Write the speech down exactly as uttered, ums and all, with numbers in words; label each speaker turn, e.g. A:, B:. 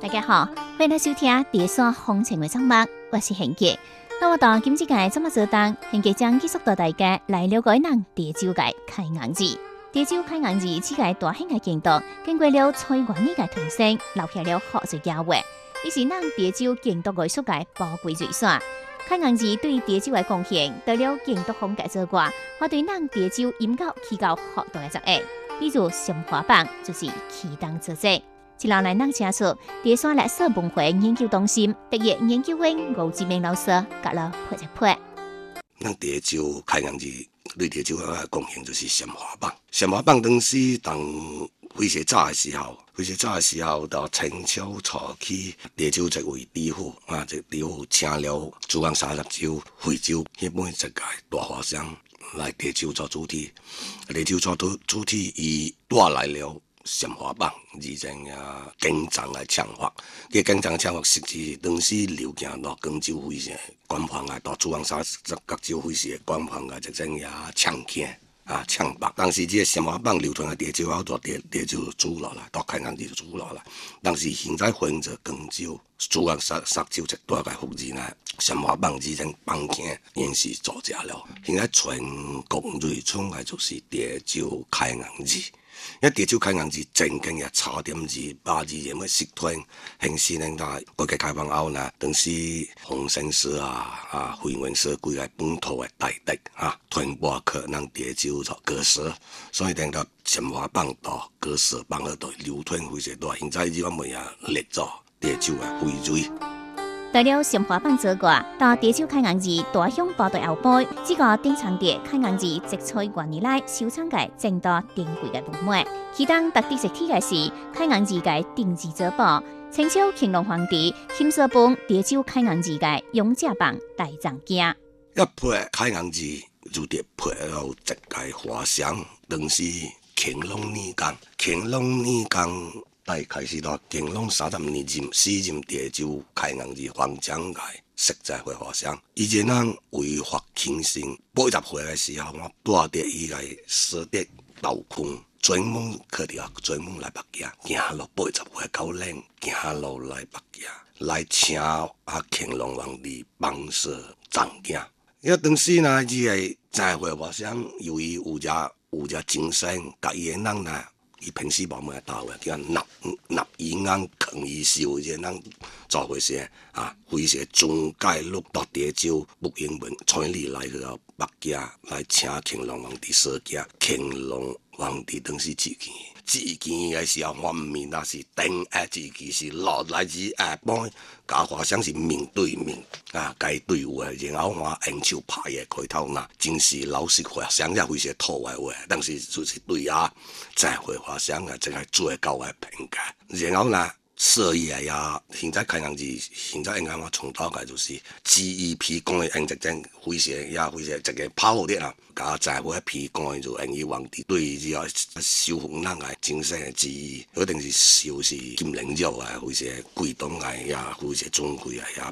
A: 大家好，欢迎来收听《地山风情的张目》，我是贤杰。那我到今次嘅这么做档，贤杰将继续带大家来了解咱地州嘅开阳字。地州开阳字此个大兴嘅建筑，经过了蔡元义嘅推升，留下了学术价值。伊是咱地州建筑艺术界宝贵遗产。开阳字对地州嘅贡献，除了建筑风格之外，还对咱地州音乐起到好大嘅作用。比如鲜花棒就是启动之作。一路来咱请出地山历史文化研究中心毕业研究员吴志明老师，甲เรา配一配。
B: 咱地州开阳字对地州嘅贡献就是鲜花棒。鲜花棒当时当非常早的时候，非常早的时候到清朝初期，地州这位知府啊，这知府请了珠江三十州、惠州迄本一届大华商来地州做主题。地州做主主题，伊带来了鲜花棒，而且啊经常来唱法。佢经常唱法实际当时流行到广州非常官方啊，到珠江三十各州非常官方啊，即种也唱起。啊，唱棒！当时这个鲜花棒流传喺地州，好多地地州就煮落来，到开阳字就煮落来。当时现在反映着广州、珠江三十州一大概福建啊，鲜花棒之种棒片延续做食了。现在全国最出来就是地州开阳字。因为地州开阳字正经也差点字、八字咁嘅失传，形势呢，但改革开放後呢，當時洪生社啊、啊惠文社幾個本土嘅大敵啊，傳播可能地州做歌社，所以等到鮮花棒到歌社棒嗰度流傳非常大。現在呢個物啊列咗地州嘅薈萃。
A: 除了鮮花棒之外，到地州開陽字大鄉報道後背，這個典藏地開陽字植栽元年來收藏嘅正多珍貴嘅文物。其當特別實體嘅是開陽字嘅定字之寶，清朝乾隆皇帝欽差本地州開陽字嘅永嘉棒大藏經。
B: 一配開陽字就得配到一屆花商，當時乾隆年間，乾隆年間。大開始到乾隆三十年任四任地州開陽字皇獎界實在會花商，以前人違法輕生，八十歲嘅時候，我帶着伊個捨得豆礦，專門去條專門來北京，行路八十歲高齡，行路來北京，來請啊乾隆皇帝幫設藏經。因為當時呢，伊個真會花商，由於有隻有隻精神，甲伊個人呢。伊平時無咩道嘅，叫納納伊啱扛伊收嘅人做回事啊，非常中介錄到地州木英文傳嚟來到北京來請乾隆皇帝設計，乾隆皇帝當時自己自己嘅時候，我唔明那是頂下自己是落來自下幫假花商是面對面啊，該對話，然後我用手拍嘅開頭嗱，真是老實花商也非常土嘅話，當時就是對啊，真係花商啊，真係最高嘅評價，然後呢。所以啊呀，現在開陽字，現在應該我從頭嘅就是 G E P 講嘅用一種非常也非常一個跑啲啦，加在乎一批講就用於皇帝對呢個修復人嘅精神嘅記憶，一定是修是金陵咗啊，非常貴重嘅呀，非常尊貴嘅呀，